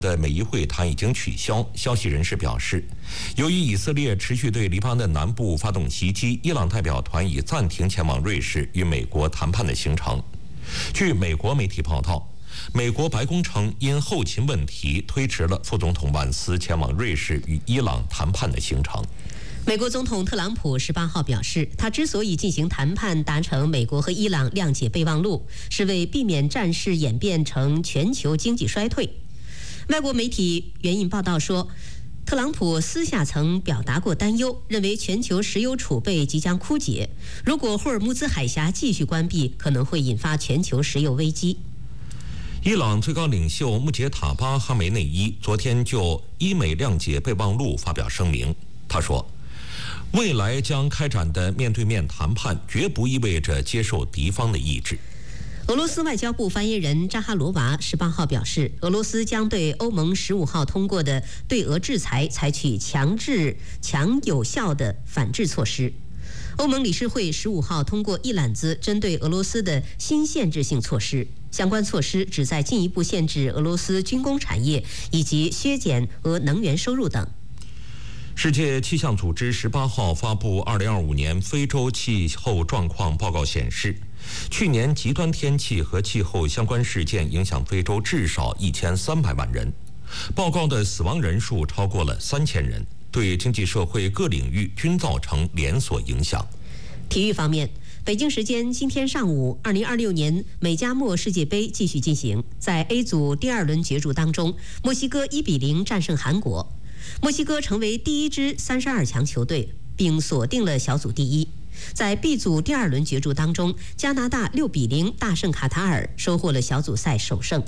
的美伊会谈已经取消。消息人士表示，由于以色列持续对黎巴嫩南部发动袭击，伊朗代表团已暂停前往瑞士与美国谈判的行程。据美国媒体报道，美国白宫称因后勤问题推迟了副总统万斯前往瑞士与伊朗谈判的行程。 美国总统特朗普18号表示，他之所以进行谈判，达成美国和伊朗谅解备忘录，是为避免战事演变成全球经济衰退。外国媒体援引报道说，特朗普私下曾表达过担忧，认为全球石油储备即将枯竭，如果霍尔木兹海峡继续关闭，可能会引发全球石油危机。 伊朗最高领袖穆杰塔巴·哈梅内伊昨天就伊美谅解备忘录发表声明，他说，未来将开展的面对面谈判绝不意味着接受敌方的意志。 俄罗斯外交部发言人扎哈罗娃18号表示，俄罗斯将对欧盟15号通过的对俄制裁采取强有效的反制措施。欧盟理事会15号通过一揽子针对俄罗斯的新限制性措施，相关措施旨在进一步限制俄罗斯军工产业以及削减俄能源收入等。 世界气象组织18号发布2025年非洲气候状况报告显示，去年极端天气和气候相关事件影响非洲至少1300万人，报告的死亡人数超过了3000人，对经济社会各领域均造成连锁影响。 体育方面，北京时间今天上午，2026年美加墨世界杯继续进行。在 A 组第2轮角逐当中，墨西哥1比0战胜韩国，墨西哥成为第一支32强球队，并锁定了小组第一。在 B 组第2轮角逐当中，加拿大6比0大胜卡塔尔，收获了小组赛首胜。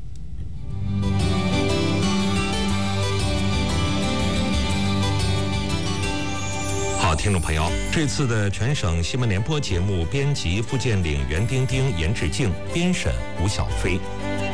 好，听众朋友，这次的全省新闻联播节目编辑付建岭、袁丁丁、严志静，编审吴小飞。